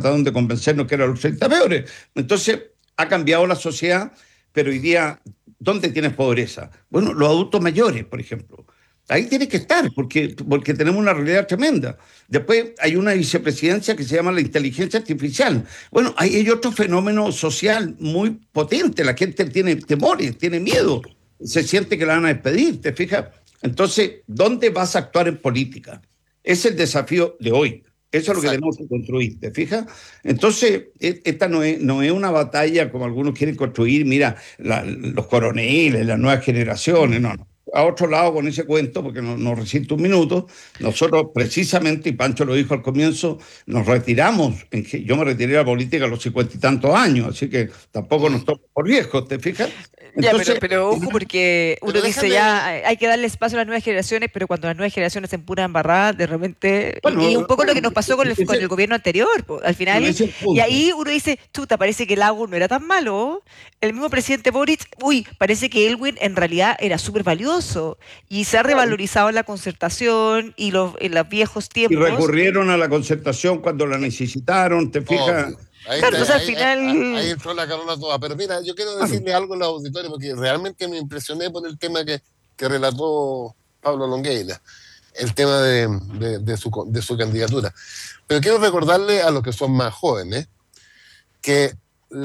trataron de convencernos que eran los 30 peores. Entonces, ha cambiado la sociedad, pero hoy día, ¿dónde tienes pobreza? Bueno, los adultos mayores, por ejemplo. Ahí tiene que estar, porque tenemos una realidad tremenda. Después hay una vicepresidencia que se llama la inteligencia artificial. Bueno, ahí hay otro fenómeno social muy potente. La gente tiene temores, tiene miedo, se siente que la van a despedir, ¿te fijas? Entonces, ¿dónde vas a actuar en política? Es el desafío de hoy. Eso es lo que Exacto. tenemos que construir, ¿te fijas? Entonces, esta no es una batalla como algunos quieren construir, mira, los coroneles, las nuevas generaciones, no, no. A otro lado con ese cuento, porque no resisto un minuto, nosotros precisamente, y Pancho lo dijo al comienzo, nos retiramos, yo me retiré de la política a los 50 y tantos años, así que tampoco nos Mm. toca por viejo, ¿te fijas? Ya, Entonces, pero ojo, porque uno Pero dice déjame, ya hay que darle espacio a las nuevas generaciones, pero cuando las nuevas generaciones se empuran embarradas, de repente, y un bueno, poco lo que bueno, nos pasó con el gobierno anterior, po, al pero final, ese es el y punto. ahí uno dice, chuta, parece que el agua no era tan malo, el mismo presidente Boric, uy, parece que Elwin en realidad era súper valioso, y se ha Claro. revalorizado la concertación y en los viejos Y tiempos, recurrieron a la concertación cuando la necesitaron, ¿te fijas? obvio. Ahí claro, está, entonces al ahí final, entró la Carola toda. Pero mira, yo quiero Claro. decirle algo a los auditores porque realmente me impresioné por el tema que relató Pablo Longueira, el tema de su candidatura. Pero quiero recordarle a los que son más jóvenes que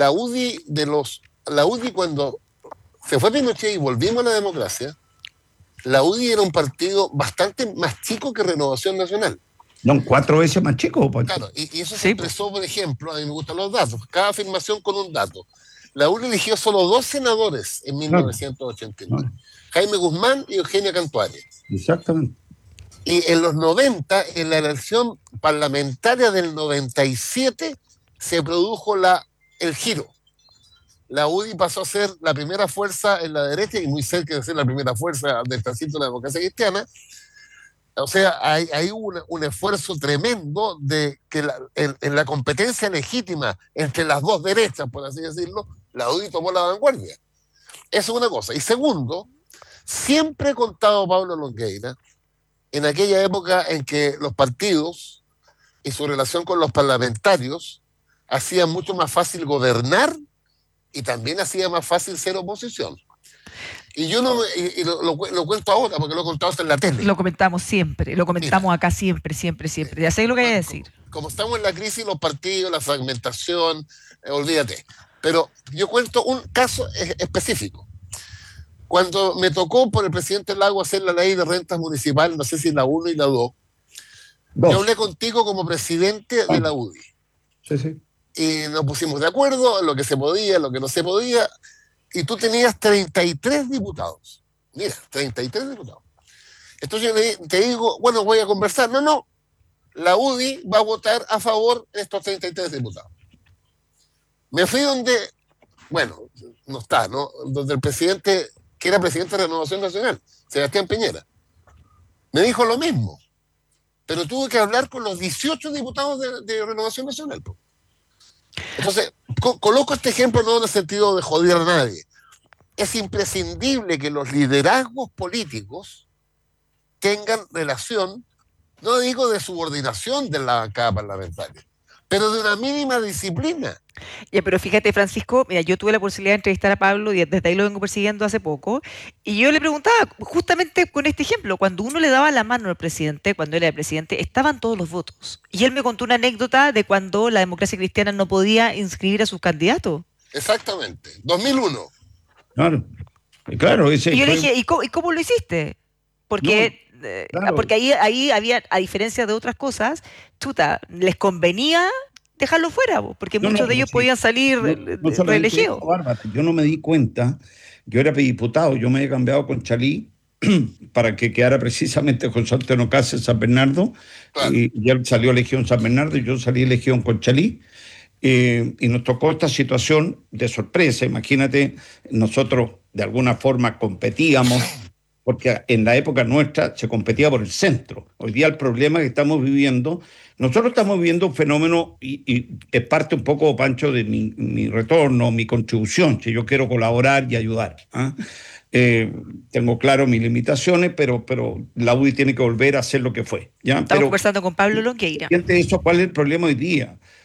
la UDI cuando se fue Pinochet y volvimos a la democracia, la UDI era un partido bastante más chico que Renovación Nacional. No, 4 veces más chico, Pancho. Claro, y eso se sí, po. expresó, por ejemplo, a mí me gustan los datos, cada afirmación con un dato. La UDI eligió solo 2 senadores en Claro, 1989, claro, Jaime Guzmán y Eugenia Cantuaria. exactamente. Y en los 90, en la elección parlamentaria del 97, se produjo el giro. La UDI pasó a ser la primera fuerza en la derecha y muy cerca de ser la primera fuerza del tránsito de la democracia cristiana. O sea, hay un esfuerzo tremendo de que en la competencia legítima entre las dos derechas, por así decirlo, la UDI tomó la vanguardia. Eso es una cosa. Y segundo, siempre he contado Pablo Longueira en aquella época en que los partidos y su relación con los parlamentarios hacían mucho más fácil gobernar y también hacía más fácil ser oposición. Y yo no y lo cuento ahora porque lo he contado hasta en la tele. Lo comentamos siempre, lo Mira, comentamos acá siempre, siempre, siempre. Ya sé lo que hay que decir. como estamos en la crisis, los partidos, la fragmentación, olvídate. Pero yo cuento un caso específico. Cuando me tocó por el presidente Lago hacer la ley de rentas municipales, no sé si la 1 y la 2, yo Dos. hablé contigo como presidente de la UDI. Sí, sí. Y nos pusimos de acuerdo en lo que se podía, en lo que no se podía, y tú tenías 33 diputados. Mira, 33 diputados. Entonces yo te digo, bueno, voy a conversar. No, no, la UDI va a votar a favor de estos 33 diputados. Me fui donde, bueno, no está, ¿no? Donde el presidente, que era presidente de Renovación Nacional, Sebastián Piñera, me dijo lo mismo, pero tuve que hablar con los 18 diputados de Renovación Nacional. Entonces, coloco este ejemplo no en el sentido de joder a nadie. Es imprescindible que los liderazgos políticos tengan relación, no digo de subordinación de la bancada parlamentaria, pero de una mínima disciplina. Ya, pero fíjate, Francisco, mira, yo tuve la posibilidad de entrevistar a Pablo y desde ahí lo vengo persiguiendo hace poco, y yo le preguntaba, justamente con este ejemplo, cuando uno le daba la mano al presidente, cuando él era presidente, estaban todos los votos. Y él me contó una anécdota de cuando la democracia cristiana no podía inscribir a sus candidatos. Exactamente, 2001. Claro. Claro, ese Y yo le fue. dije, ¿y cómo lo hiciste? No, Porque claro. ahí había, a diferencia de otras cosas, chuta, les convenía dejarlo fuera, po, porque No, no, muchos de pero ellos sí. podían salir No solamente eso, reelegidos. Bárbara, yo no me di cuenta, yo era diputado, yo me había cambiado con Chalí para que quedara precisamente José Antonio Caz en San Bernardo, Claro. y él salió elegido en San Bernardo y yo salí elegido en Conchalí, y nos tocó esta situación de sorpresa. Imagínate, nosotros de alguna forma competíamos, porque en la época nuestra se competía por el centro. Hoy día el problema que estamos viviendo, nosotros estamos viviendo un fenómeno, y es parte un poco, Pancho, de mi retorno, mi contribución, si yo quiero colaborar y ayudar. ¿Ah? Eh, Tengo claro mis limitaciones, pero la UDI tiene que volver a hacer lo que fue. ¿Ya? Estamos Pero, conversando con Pablo Longueira. fíjate eso, ¿cuál es el problema hoy día?